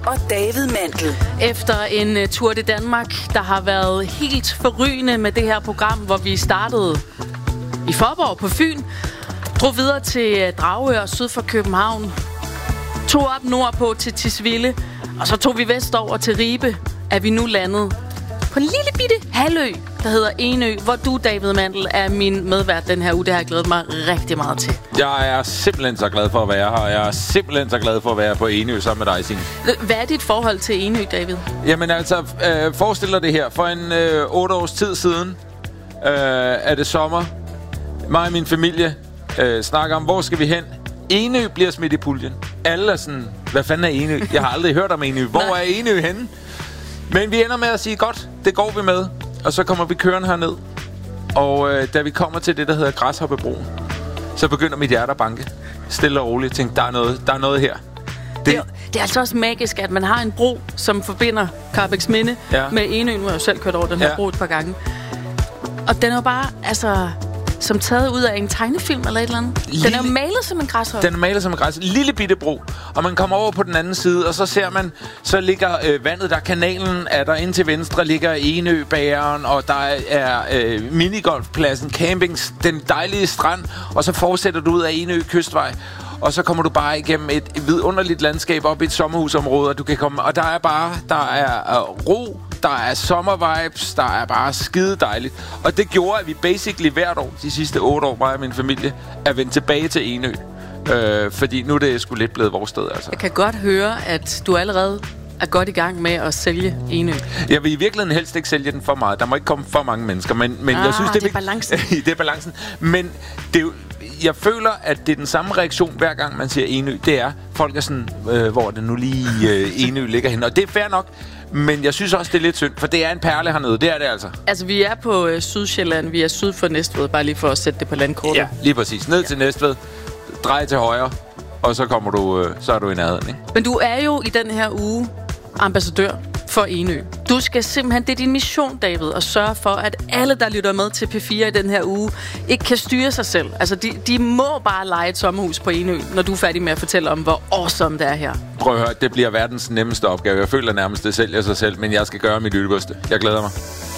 og David Mandel. Efter en tur til Danmark, der har været helt forrygende med det her program, hvor vi startede i Faaborg på Fyn, drog videre til Dragør syd for København, tog op nordpå til Tisvilde, og så tog vi vestover til Ribe, er vi nu landet på en lille bitte halvø, der hedder Enø, hvor du, David Mandel, er min medvært den her uge. Det har jeg glædet mig rigtig meget til. Jeg er simpelthen så glad for at være her, og jeg er simpelthen så glad for at være på Enø sammen med dig, Signe. Hvad er dit forhold til Enø, David? Jamen altså, forestil dig det her. For en 8 års tid siden er det sommer. Mig og min familie snakker om, hvor skal vi hen? Enø bliver smidt i puljen. Alle er sådan, hvad fanden er Enø? Jeg har aldrig hørt om Enø. Hvor er Enø henne? Men vi ender med at sige, godt, det går vi med. Og så kommer vi kørende herned. Og da vi kommer til det, der hedder Græshoppebroen, så begynder mit hjerte at banke. Stille og roligt. Tænk, der er noget her. Det er altså også magisk, at man har en bro, som forbinder Karrebæksminde med Enø. Nu har jeg jo selv kørt over den her bro et par gange. Og den er jo bare, altså, som taget ud af en tegnefilm eller et eller andet. Den er jo malet som en græshoppe. Den er malet som en græshoppe. Lille bitte bro. Og man kommer over på den anden side, og så ser man, så ligger vandet, der kanalen, er der ind til venstre ligger Enøbæren, og der er minigolfpladsen, campings, den dejlige strand, og så fortsætter du ud af Enø Kystvej. Og så kommer du bare igennem et vidunderligt landskab op i et sommerhusområde, og du kan komme, og der er ro, der er sommervibes, der er bare skide dejligt. Og det gjorde, at vi basically hvert år, de sidste 8 år, mig og min familie, er vendt tilbage til Enø. Fordi nu er det sgu lidt blevet vores sted, altså. Jeg kan godt høre, at du allerede er godt i gang med at sælge Enø. Jeg vil i virkeligheden helst ikke sælge den for meget. Der må ikke komme for mange mennesker, men jeg synes, det er balancen. Det er balancen. Men det er jo, jeg føler, at det er den samme reaktion, hver gang man siger Enø. Det er, folk er sådan, hvor er det nu lige Enø ligger henne. Og det er fair nok, men jeg synes også, det er lidt synd, for det er en perle hernede. Det er det altså. Altså, vi er på Sydsjælland. Vi er syd for Næstved, bare lige for at sætte det på landkortet. Ja, lige præcis. Ned til Næstved, drej til højre, og så kommer du, så er du i nærheden, ikke? Men du er jo i den her uge ambassadør for Enø. Du skal simpelthen, det er din mission, David, at sørge for, at alle, der lytter med til P4 i den her uge, ikke kan styre sig selv. Altså, de må bare leje et sommerhus på Enø, når du er færdig med at fortælle om, hvor awesome det er her. Prøv at høre, det bliver verdens nemmeste opgave. Jeg føler nærmest, det sælger sig selv, men jeg skal gøre mit yderste. Jeg glæder mig.